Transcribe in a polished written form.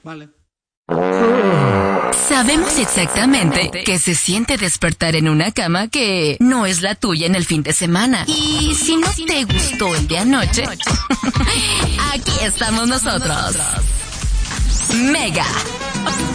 Vale. Sabemos exactamente que se siente despertar en una cama que no es la tuya en el fin de semana. Y si no te gustó el de anoche, aquí estamos nosotros. Mega